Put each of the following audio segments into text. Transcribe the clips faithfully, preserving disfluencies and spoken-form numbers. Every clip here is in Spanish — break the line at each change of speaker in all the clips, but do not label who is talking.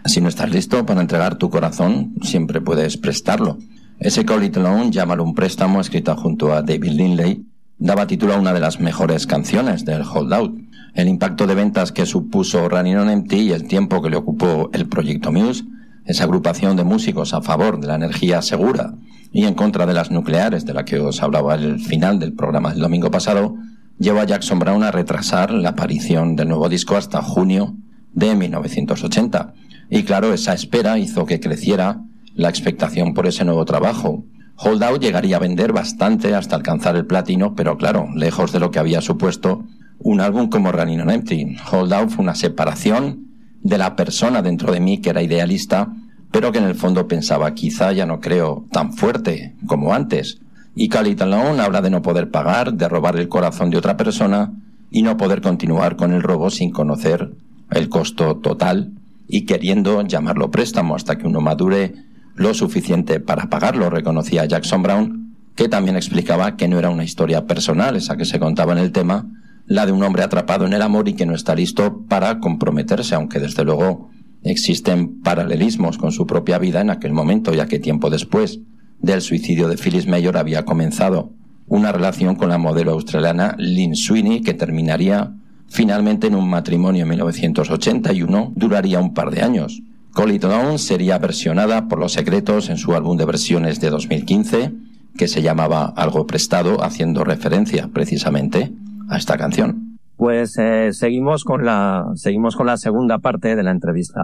Si no estás listo para entregar tu corazón, siempre puedes prestarlo. Ese Call It Alone, llámalo un préstamo, escrita junto a David Lindley, daba título a una de las mejores canciones del Holdout. El impacto de ventas que supuso Running on Empty y el tiempo que le ocupó el proyecto Muse, esa agrupación de músicos a favor de la energía segura y en contra de las nucleares de la que os hablaba al final del programa del domingo pasado, llevó a Jackson Browne a retrasar la aparición del nuevo disco hasta junio de mil novecientos ochenta. Y claro, esa espera hizo que creciera la expectación por ese nuevo trabajo. Holdout llegaría a vender bastante hasta alcanzar el platino, pero claro, lejos de lo que había supuesto un álbum como Running on Empty. Holdout fue una separación de la persona dentro de mí que era idealista, pero que en el fondo pensaba, quizá ya no creo tan fuerte como antes. Y Call It Alone habla de no poder pagar, de robar el corazón de otra persona y no poder continuar con el robo sin conocer el costo total y queriendo llamarlo préstamo hasta que uno madure lo suficiente para pagarlo, reconocía Jackson Browne, que también explicaba que no era una historia personal esa que se contaba en el tema, la de un hombre atrapado en el amor y que no está listo para comprometerse, aunque desde luego existen paralelismos con su propia vida en aquel momento, ya que tiempo después del suicidio de Phyllis Mayor había comenzado una relación con la modelo australiana Lynn Sweeney, que terminaría finalmente en un matrimonio en mil novecientos ochenta y uno, duraría un par de años. Call It Alone sería versionada por Los Secretos en su álbum de versiones de dos mil quince, que se llamaba Algo Prestado, haciendo referencia precisamente a esta canción.
Pues eh, seguimos con la seguimos con la segunda parte de la entrevista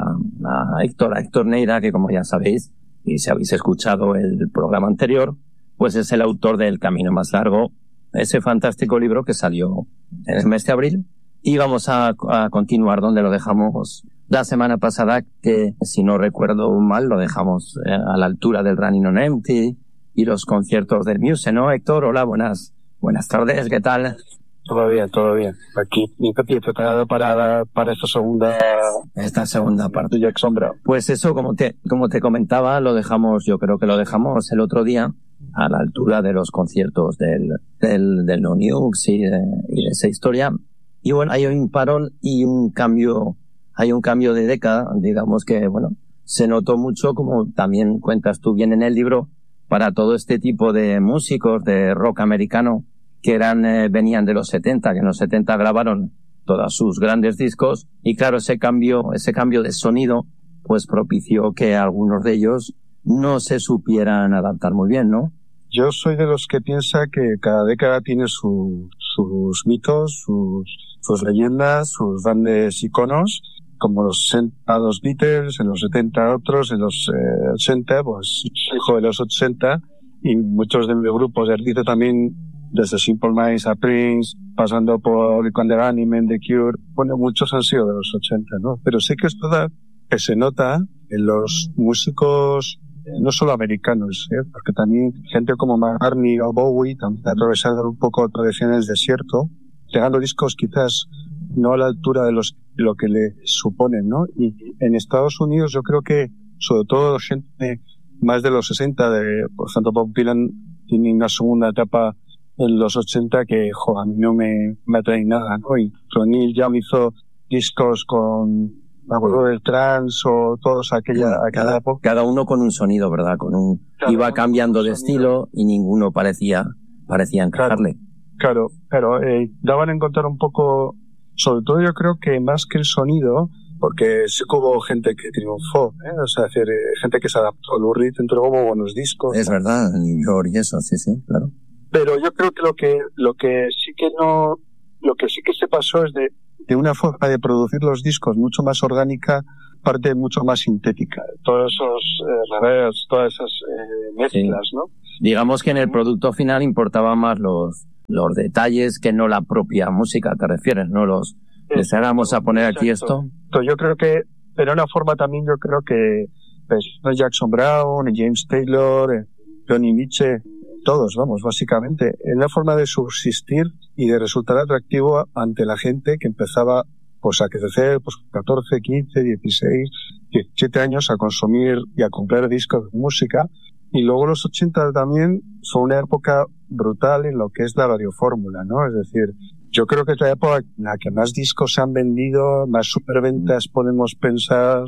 a Héctor, a Héctor Neira, que como ya sabéis, y si habéis escuchado el programa anterior, pues es el autor de El Camino Más Largo, ese fantástico libro que salió en el mes de abril. Y vamos a, a continuar donde lo dejamos la semana pasada, que si no recuerdo mal lo dejamos eh, a la altura del Running on Empty y los conciertos del Muse, ¿no, Héctor? Hola, buenas buenas tardes, ¿qué tal?
Todo bien, todo bien. Aquí, bien preparado para, para esta segunda,
esta segunda parte.
Jackson Browne.
Pues eso, como te, como te comentaba, lo dejamos, yo creo que lo dejamos el otro día a la altura de los conciertos del, del, del No Nukes y de, y de esa historia. Y bueno, hay un parón y un cambio, hay un cambio de década, digamos que, bueno, se notó mucho, como también cuentas tú bien en el libro, para todo este tipo de músicos de rock americano que eran, eh, venían de los setenta, que en los setenta grabaron todos sus grandes discos, y claro, ese cambio, ese cambio de sonido, pues propició que algunos de ellos no se supieran adaptar muy bien, ¿no?
Yo soy de los que piensa que cada década tiene su, sus mitos, sus, sus leyendas, sus grandes iconos, como los sesenta los Beatles, en los setenta otros, en los eh, ochenta, pues hijo de los ochenta, y muchos de mis grupos de artistas también, desde Simple Minds a Prince, pasando por Rick and the Running, The Cure, bueno, muchos han sido de los ochenta, ¿no? Pero sí que es verdad que se nota en los músicos, no solo americanos, ¿eh? Porque también gente como McCartney o Bowie también atravesando un poco tradición el desierto, pegando discos quizás no a la altura de los lo que le suponen, ¿no? Y en Estados Unidos yo creo que, sobre todo gente más de los sesenta, de, por ejemplo, Bob Dylan tiene una segunda etapa en los ochenta que, jo, a mí no me, me atrae nada, ¿no? Y Ronnie Young hizo discos con, me acuerdo del trance o todos aquella,
cada,
aquella época.
Cada uno con un sonido, ¿verdad? Con un, claro, iba cambiando de estilo y ninguno parecía, parecía encajarle.
Claro, claro, eh, daban a encontrar un poco, sobre todo yo creo que más que el sonido, porque sí que hubo gente que triunfó, ¿eh? O sea, decir, eh, gente que se adaptó. Lou Reed entregó buenos discos.
Es verdad, New York y eso, sí, sí, claro.
Pero yo creo que lo que, lo que sí que no, lo que sí que se pasó es de, de una forma de producir los discos mucho más orgánica, parte mucho más sintética. Todos esos eh, reverbs, todas esas eh, mezclas, sí, ¿no?
Digamos que en el producto final importaba más los, los detalles que no la propia música, te refieres, ¿no? Los, les vamos a poner aquí esto.
Yo creo que, era una forma también, yo creo que, pues, Jackson Browne, James Taylor, Johnny Mitchell, todos, vamos, básicamente, en la forma de subsistir y de resultar atractivo ante la gente que empezaba, pues, a crecer, pues, catorce, quince, dieciséis, diecisiete años a consumir y a comprar discos de música. Y luego los ochenta también son una época brutal en lo que es la radiofórmula, ¿no? Es decir, yo creo que es la época en la que más discos se han vendido, más superventas podemos pensar,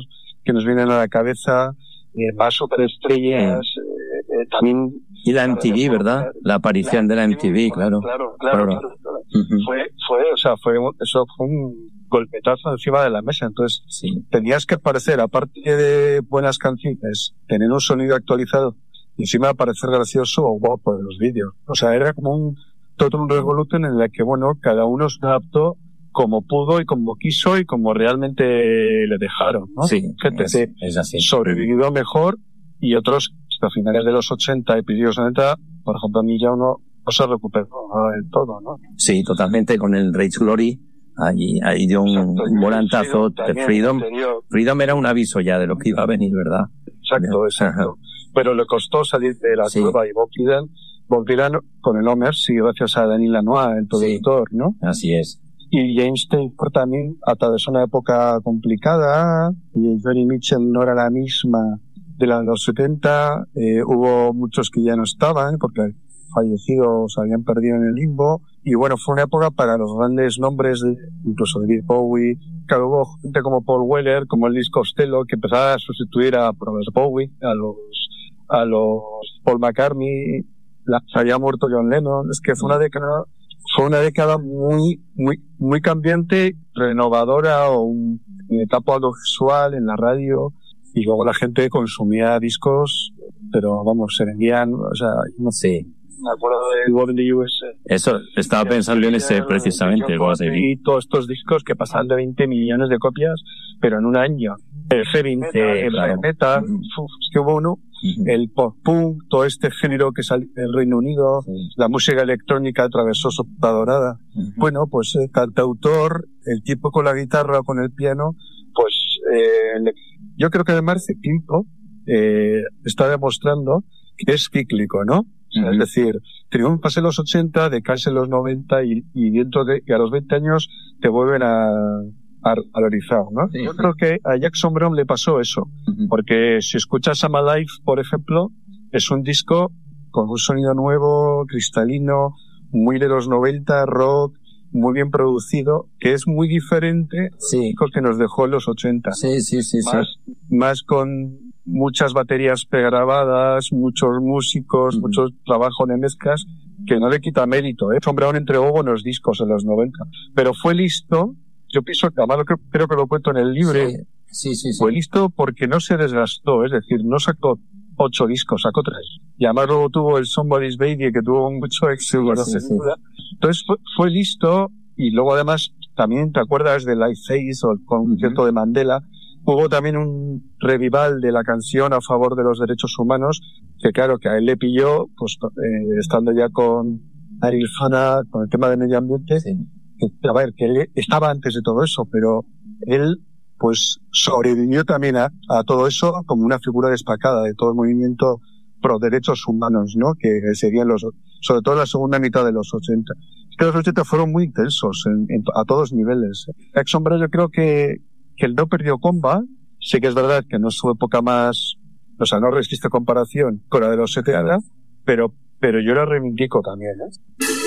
que nos vienen a la cabeza, eh, más superestrellas, eh, eh, también...
Y la M T V, ¿verdad? La aparición de la M T V, claro.
Claro, claro, claro. claro. Uh-huh. Fue, fue, o sea, fue, eso fue un golpetazo encima de la mesa. Entonces, sí. tenías que aparecer, aparte de buenas canciones, tener un sonido actualizado y encima parecer gracioso o guapo de los vídeos. O sea, era como un, todo un revoluto en el que, bueno, cada uno se adaptó como pudo y como quiso y como realmente le dejaron, ¿no?
Sí,
gente
es, es así.
Sobrevivió mejor y otros hasta finales de los ochenta y principios de los noventa, por ejemplo, a mí ya uno no se recuperó del todo, ¿no?
Sí, totalmente, con el Rage Glory, ahí, ahí dio un, exacto, un volantazo de Freedom. Freedom era un aviso ya de lo que iba a venir, ¿verdad?
Exacto, exacto. Pero le costó salir de la sí. curva y Bob Dylan, Bob Dylan con el Homer, sí, gracias a Denis Lanois, el productor, sí. ¿no?
Así es.
Y James Taylor también atravesó una época complicada, y Johnny Mitchell no era la misma de la de los setenta, eh, hubo muchos que ya no estaban, porque fallecidos habían perdido en el limbo, y bueno, fue una época para los grandes nombres, de, incluso David Bowie, claro, hubo gente como Paul Weller, como Elvis Costello, que empezaba a sustituir a, a los Bowie, a los, a los Paul McCartney, la, se había muerto John Lennon, es que fue una década, fue una década muy, muy, muy cambiante, renovadora, o un, una etapa audiovisual en la radio, y luego la gente consumía discos, pero vamos, se vendían, o sea, no sé. Me acuerdo de God in the U S A.
Eso, estaba pensando en ese precisamente, el God
y todos estos discos que pasaban de veinte millones de copias, pero en un año. El G veinte, el Metal, Metal uh-huh. es que hubo uno, uh-huh. el pop-punk, todo este género que salió del Reino Unido, uh-huh. la música electrónica atravesó su época dorada. Uh-huh. Bueno, pues el cantautor, el tipo con la guitarra o con el piano, pues eh, yo creo que además cíclico eh, está demostrando que es cíclico, ¿no? Uh-huh. Es decir, triunfas en los ochenta, decaes en los noventa y, y dentro de y a los veinte años te vuelven a, a valorizar, ¿no? Sí, yo sí. creo que a Jackson Browne le pasó eso, uh-huh. porque si escuchas I'm Alive, por ejemplo, es un disco con un sonido nuevo, cristalino, muy de los noventa, rock, muy bien producido, que es muy diferente
sí.
al que nos dejó en los ochenta.
Sí, sí, sí,
más,
sí.
Más con muchas baterías pregrabadas, muchos músicos, uh-huh. mucho trabajo de mezclas, que no le quita mérito, ¿eh? Jackson Browne entregó buenos discos en los noventa, pero fue listo, yo pienso que además creo, creo que lo cuento en el libro,
sí. Sí, sí, sí.
fue listo porque no se desgastó, es decir, no sacó ocho discos, sacó tres. Y además luego tuvo el Somebody's Baby, que tuvo mucho éxito, sí, no sí, sí. Entonces fue, fue listo, y luego además, también te acuerdas de Live Face o el concierto uh-huh. de Mandela, hubo también un revival de la canción a favor de los derechos humanos, que claro, que a él le pilló, pues, eh, estando ya con Ariel Fana, con el tema del medio ambiente, sí. que, a ver, que él estaba antes de todo eso, pero él, pues, sobrevivió también a, a todo eso como una figura destacada de todo el movimiento pro derechos humanos, ¿no? Que serían los, sobre todo la segunda mitad de los ochenta. Es que los ochenta fueron muy intensos en, en, a todos niveles. Jackson Browne, yo creo que, que él no perdió comba. Sí que es verdad que no es su época más, o sea, no resiste comparación con la de los setenta, pero, pero yo la reivindico también, ¿eh?